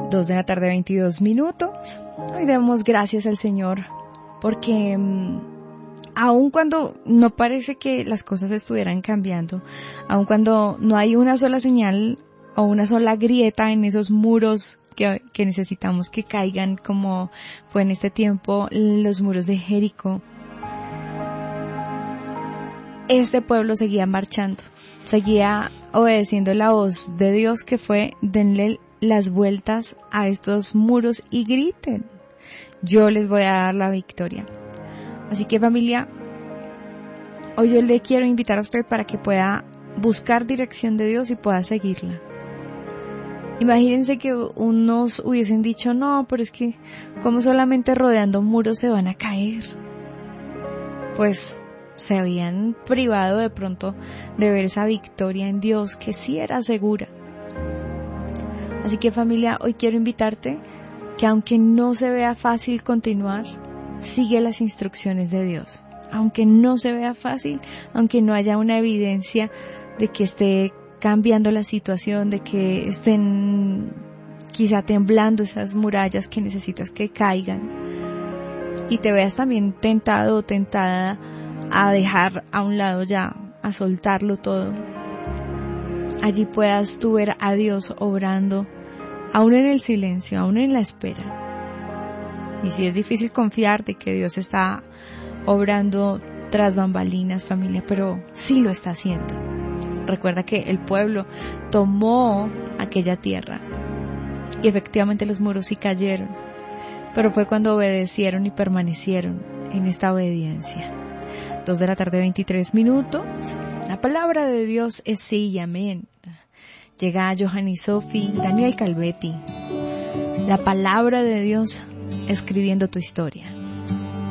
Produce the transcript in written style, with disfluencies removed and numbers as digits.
2:22 p.m. Hoy damos gracias al Señor porque aun cuando no parece que las cosas estuvieran cambiando, aun cuando no hay una sola señal o una sola grieta en esos muros que necesitamos que caigan, como fue en este tiempo los muros de Jericó, este pueblo seguía marchando, seguía obedeciendo la voz de Dios, que fue: denle las vueltas a estos muros y griten, yo les voy a dar la victoria. Así que, familia, hoy yo le quiero invitar a usted para que pueda buscar dirección de Dios y pueda seguirla. Imagínense que unos hubiesen dicho: no, pero es que como solamente rodeando muros se van a caer. Pues se habían privado de pronto de ver esa victoria en Dios, que sí era segura. Así que, familia, hoy quiero invitarte que, aunque no se vea fácil continuar, sigue las instrucciones de Dios. Aunque no se vea fácil, aunque no haya una evidencia de que esté cambiando la situación, de que estén quizá temblando esas murallas que necesitas que caigan, y te veas también tentado o tentada a dejar a un lado ya, a soltarlo todo, allí puedas tú ver a Dios obrando, aún en el silencio, aún en la espera. Y si es difícil confiar de que Dios está obrando tras bambalinas, familia, pero sí lo está haciendo. Recuerda que el pueblo tomó aquella tierra y efectivamente los muros sí cayeron, pero fue cuando obedecieron y permanecieron en esta obediencia. 2:23 p.m. La palabra de Dios es sí y amén. Llega a Johanny Sophie, Daniel Calvetti. La palabra de Dios escribiendo tu historia.